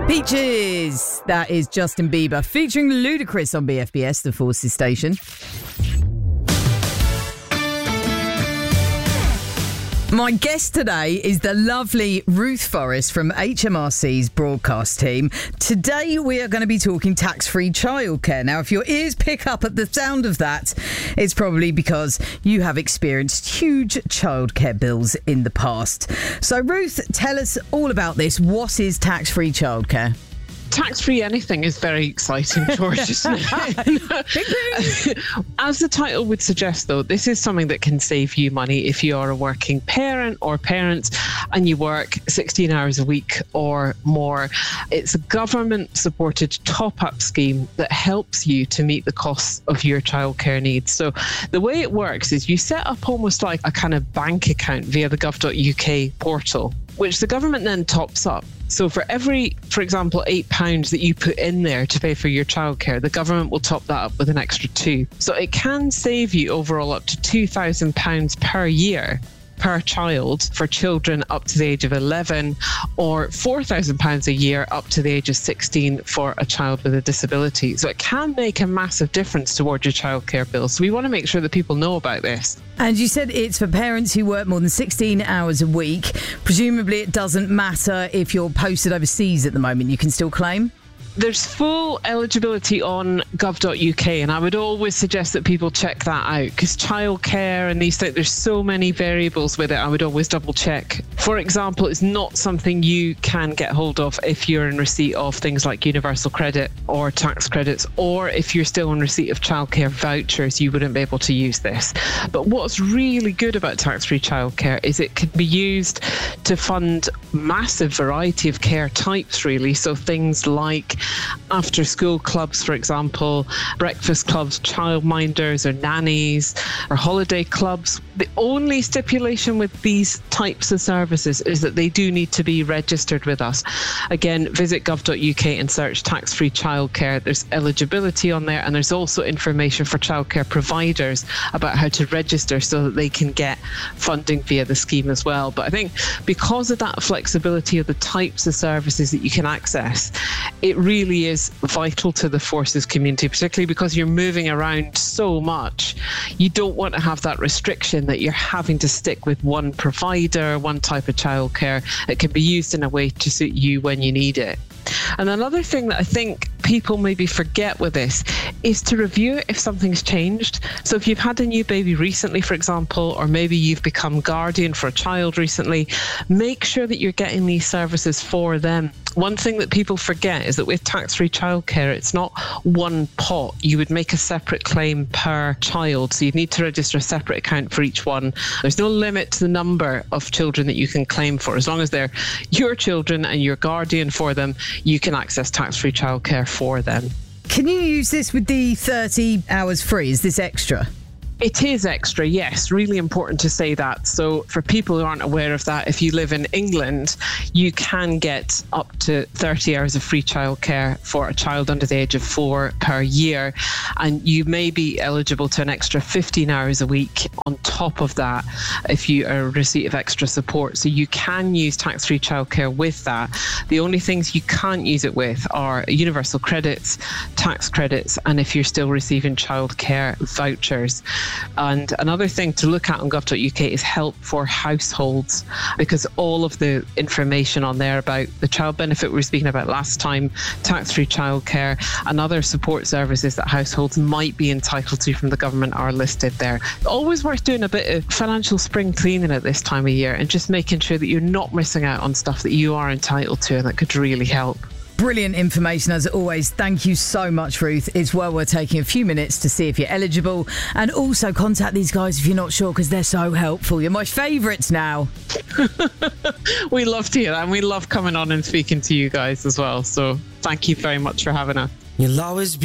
Peaches! That is Justin Bieber featuring Ludacris on BFBS, the Forces station. My guest today is the lovely Ruth Forrest from HMRC's broadcast team. Today we are going to be talking tax-free childcare. Now, if your ears pick up at the sound of that, it's probably because you have experienced huge childcare bills in the past. So, Ruth, tell us all about this. What is tax-free childcare? Tax-free anything is very exciting, George, isn't it? As the title would suggest, though, this is something that can save you money if you are a working parent or parents and you work 16 hours a week or more. It's a government-supported top-up scheme that helps you to meet the costs of your childcare needs. So the way it works is you set up almost like a kind of bank account via the gov.uk portal, which the government then tops up. So for every, for example, £8 that you put in there to pay for your childcare, the government will top that up with an extra £2. So it can save you overall up to £2,000 per year per child for children up to the age of 11, or £4,000 a year up to the age of 16 for a child with a disability. So it can make a massive difference towards your childcare bill. So we want to make sure that people know about this. And you said it's for parents who work more than 16 hours a week. Presumably it doesn't matter if you're posted overseas at the moment, you can still claim? There's full eligibility on gov.uk, and I would always suggest that people check that out, because childcare and these things, there's so many variables with it. I would always double check. For example, it's not something you can get hold of if you're in receipt of things like universal credit or tax credits, or if you're still in receipt of childcare vouchers, you wouldn't be able to use this. But what's really good about tax-free childcare is it can be used to fund massive variety of care types, really. So things like after school clubs, for example, breakfast clubs, childminders or nannies or holiday clubs. The only stipulation with these types of services is that they do need to be registered with us. Again, visit gov.uk and search tax-free childcare. There's eligibility on there, and there's also information for childcare providers about how to register so that they can get funding via the scheme as well. But I think because of that flexibility of the types of services that you can access, it really is vital to the Forces community, particularly because you're moving around so much. You don't want to have that restriction that you're having to stick with one provider, one type of childcare. It can be used in a way to suit you when you need it. And another thing that I think people maybe forget with this is to review it if something's changed. So if you've had a new baby recently, for example, or maybe you've become guardian for a child recently, make sure that you're getting these services for them. One thing that people forget is that with tax-free childcare, it's not one pot. You would make a separate claim per child. So you'd need to register a separate account for each one. There's no limit to the number of children that you can claim for. As long as they're your children and you're guardian for them, you can access tax-free childcare for them. Can you use this with the 30 hours free? Is this extra? It is extra, yes. Really important to say that. So for people who aren't aware of that, if you live in England, you can get up to 30 hours of free childcare for a child under the age of 4 per year. And you may be eligible to an extra 15 hours a week on top of that if you are in receipt of extra support. So you can use tax-free childcare with that. The only things you can't use it with are universal credits, tax credits, and if you're still receiving childcare vouchers. And another thing to look at on gov.uk is help for households, because all of the information on there about the child benefit we were speaking about last time, tax-free childcare, and other support services that households might be entitled to from the government are listed there. Always worth doing a bit of financial spring cleaning at this time of year and just making sure that you're not missing out on stuff that you are entitled to and that could really help. Brilliant information as always. Thank you so much, Ruth. It's well worth taking a few minutes to see if you're eligible, and also contact these guys if you're not sure, because they're so helpful. You're my favourites now. We love to hear that, and we love coming on and speaking to you guys as well. So thank you very much for having us. You'll always be